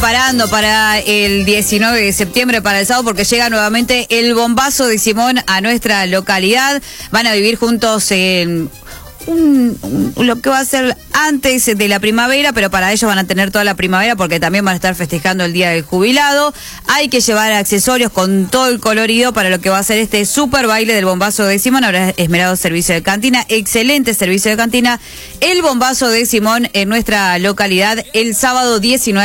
Parando para el 19 de septiembre, para el sábado, porque llega nuevamente el bombazo de Simón a nuestra localidad. Van a vivir juntos en lo que va a ser antes de la primavera, pero para ellos van a tener toda la primavera porque también van a estar festejando el Día del Jubilado. Hay que llevar accesorios con todo el colorido para lo que va a ser este super baile del bombazo de Simón. Habrá esmerado servicio de cantina, excelente servicio de cantina. El bombazo de Simón en nuestra localidad el sábado 19.